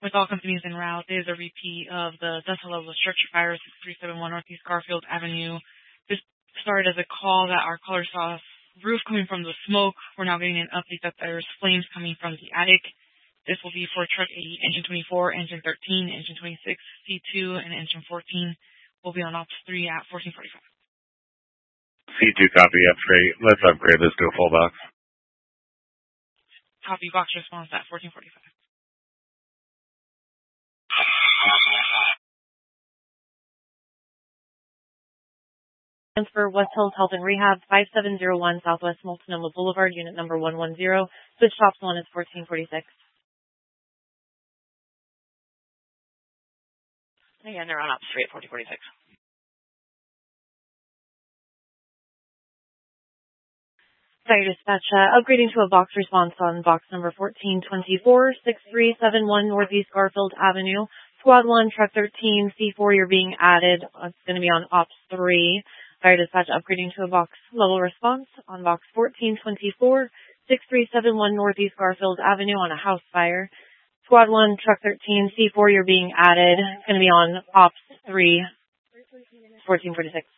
with all companies en route. Is a repeat of the Delta level structure fire 6371 Northeast Garfield Avenue. This started as a call that our caller saw roof coming from the smoke. We're now getting an update that there's flames coming from the attic. This will be for truck 8, engine 24, engine 13, engine 26, C2, and engine 14 will be on ops 3 at 1445. C2 copy, F3. Let's upgrade this to a full box. Copy, box response at 1445. Transfer West Hills Health and Rehab, 5701 Southwest Multnomah Boulevard, unit number 110. Switch tops 1 is 1446. Again, they're on ops 3 at 1446. Fire dispatch, upgrading to a box response on box number 1424, 6371 Northeast Garfield Avenue. Squad 1, truck 13, C4, you're being added. It's going to be on ops 3. Fire dispatch upgrading to a box level response on box 1424, 6371 Northeast Garfield Avenue on a house fire. Squad 1, truck 13, C4, you're being added. It's going to be on ops 3, 1446.